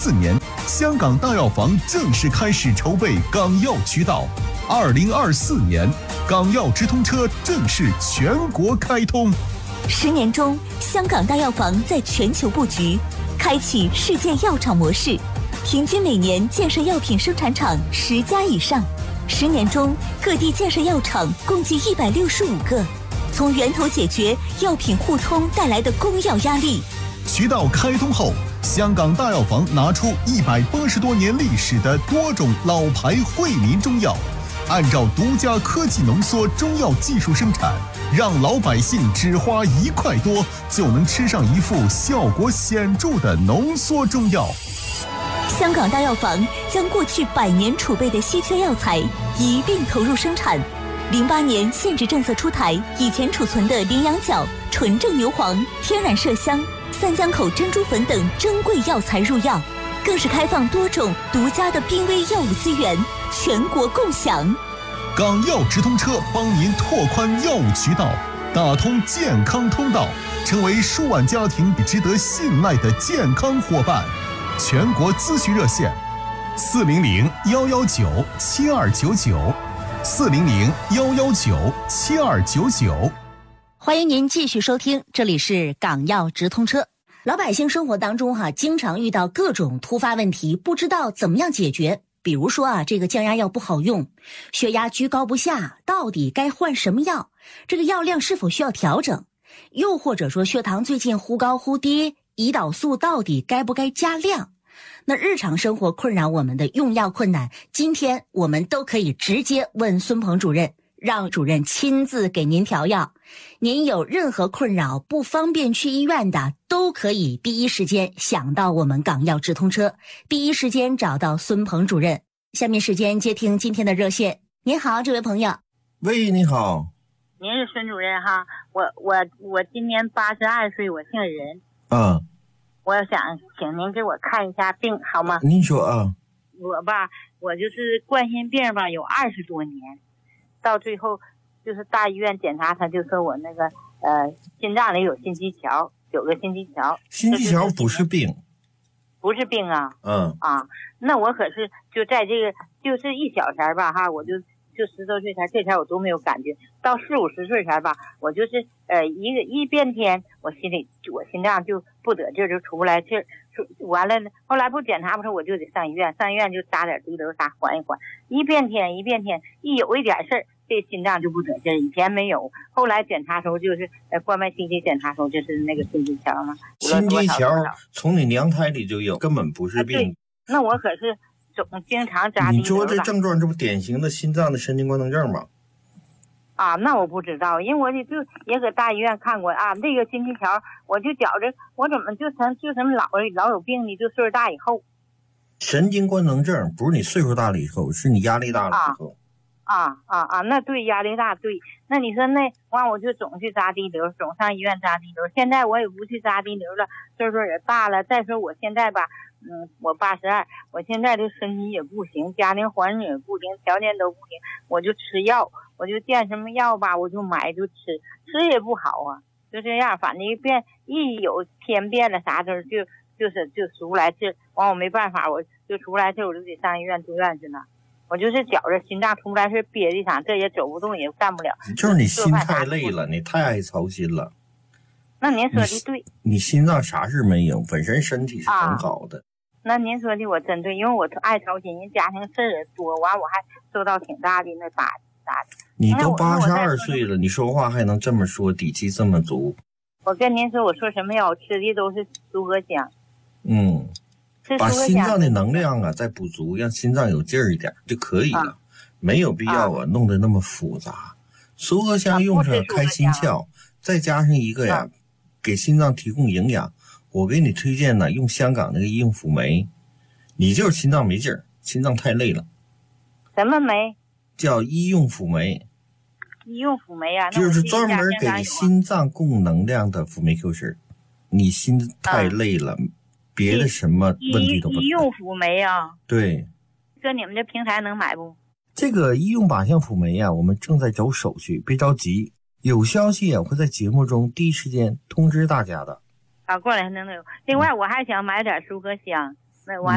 2014年，香港大药房正式开始筹备港药渠道。2024年，港药直通车正式全国开通。 10年中，香港大药房在全球布局，开启世界药厂模式，平均每年建设药品生产厂10家以上。10年中，各地建设药厂共计165个，从源头解决药品互通带来的供药压力。 渠道开通后，香港大药房拿出180多年历史的多种老牌惠民中药，按照独家科技浓缩中药技术生产，让老百姓只花1块多就能吃上一副效果显著的浓缩中药。 香港大药房将过去100年储备的稀缺药材一并投入生产。08年限制政策出台，以前储存的羚羊角、纯正牛黄、天然麝香、三江口珍珠粉等珍贵药材入药，更是开放多种独家的濒危药物资源，全国共享。 港药直通车帮您拓宽药物渠道，打通健康通道，成为数万家庭值得信赖的健康伙伴。全国咨询热线：400-119-7299，400-119-7299。 欢迎您继续收听，这里是港药直通车。老百姓生活当中经常遇到各种突发问题，不知道怎么样解决。比如说这个降压药不好用，血压居高不下，到底该换什么药？这个药量是否需要调整？又或者说血糖最近忽高忽低，胰岛素到底该不该加量？那日常生活困扰我们的用药困难，今天我们都可以直接问孙鹏主任，让主任亲自给您调药。您有任何困扰不方便去医院的，都可以第一时间想到我们港药直通车，第一时间找到孙鹏主任。下面时间接听今天的热线。您好，这位朋友。 喂，你好。 您是孙主任哈？我今年82岁，我姓任。我想请您给我看一下病好吗？ 您说啊。 我就是冠心病有20多年，到最后就是大医院检查，他就说我那个心脏里有心肌桥，9个心肌桥。 心肌桥不是病。 不是病啊。那我可是就在这个就是一小前吧哈，我就10多岁前，这前我都没有感觉，到40、50岁前吧，我就是一变天，我心脏就不得劲儿，就出不来气儿，完了后来不检查不出，我就得上医院就打点滴流啥缓一缓，一变天，一有一点事儿，这心脏就不得劲儿，以前没有，后来检查时候就是冠脉心肌检查时候就是那个心肌桥嘛， 心肌桥从你娘胎里就有，根本不是病。 那我可是经常扎滴流。 你说这症状这不典型的心脏的神经官能症吗？ 那我不知道，因为我就也搁大医院看过那个心肌桥，我就觉着我怎么就什么老有病呢？就岁数大以后。 神经官能症不是你岁数大了以后，是你压力大了以后。 那对，压力大对。那你说那完我就总去扎滴流，总上医院扎滴流。现在我也不去扎滴流了，岁数也大了。再说我现在吧，我82，我现在这身体也不行，家庭环境也不行，条件都不行，我就吃药，我就见什么药吧，我就买就吃也不好啊，就这样，反正一有天变了啥的就出不来气，完我没办法，我就出不来气，我就得上医院住院去了。我就是觉着心脏出不来事，憋的啥，这也走不动，也干不了。 就是你心太累了，你太爱操心了。 那您说的对。 你心脏啥事没有，本身身体是很好的。 那您说的我真对，因为我爱操心，人家庭事儿也多，完我还受到挺大的那打击。 你都82岁了，你说话还能这么说，底气这么足。 我跟您说，我说什么药，我吃的都是苏合香。 把心脏的能量再补足，让心脏有劲儿一点就可以了，没有必要弄得那么复杂。苏合香用上开心窍，再加上一个给心脏提供营养。我给你推荐呢，用香港那个医用辅酶。你就是心脏没劲儿，心脏太累了。 什么酶？ 叫医用辅酶。 医用辅酶就是专门给心脏供能量的辅酶 Q 十。你心太累了。别的什么问题都不医用辅酶对， 搁你们这平台能买不？ 这个医用靶向辅酶我们正在走手续，别着急，有消息我会在节目中第一时间通知大家的。 过来能有。另外我还想买点苏合香，那我